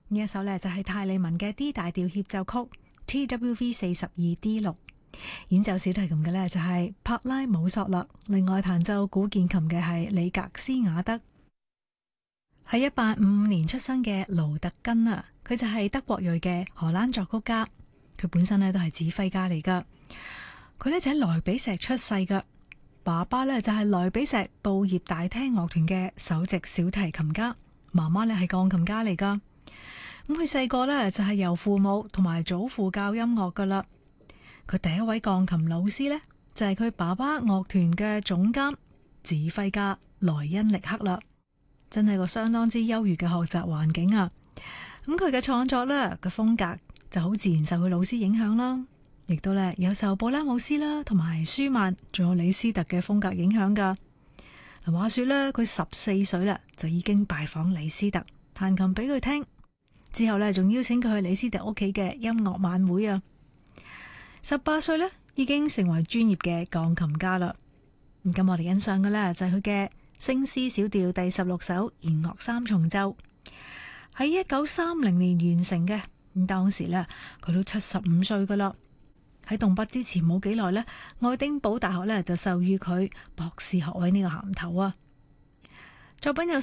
呢一首呢，就係泰利文嘅 D 大調協奏曲 TWV 42D6，演奏小提琴嘅呢，就係帕拉姆索勒，另外彈奏古鍵琴嘅係里格斯雅德。喺1855年出生嘅盧特根啊，佢就係德國裔嘅荷蘭作曲家，佢本身呢，都係指揮家嚟噶。佢呢，就喺萊比錫出世噶，爸爸呢，就係萊比錫報業大廳樂團嘅首席小提琴家，媽媽呢，係鋼琴家嚟噶。咁佢細個呢，就係由父母同埋祖父教音樂噶啦。佢第一位鋼琴老師呢，就係佢爸爸樂團嘅總監指揮家萊恩力克啦。真係個相當之優越嘅學習環境啊！咁佢嘅創作呢，個風格就好自然受佢老師影響啦，亦都呢有受布拉姆斯啦同埋舒曼仲有李斯特嘅風格影響噶。嗱，話說呢，佢14歲啦就已經拜訪李斯特彈琴俾佢聽，之後呢，仲邀請佢去李斯特屋企嘅音樂晚會啊。18歲呢，已經成為專業嘅鋼琴家啦。咁我哋欣賞嘅呢，就係佢嘅星 C 小調第16首弦樂三重奏，喺1930年完成嘅。咁當時呢，佢都75歲噶啦。喺動筆之前冇幾耐呢，愛丁堡大學呢就授予佢博士學位呢個銜頭啊。作品有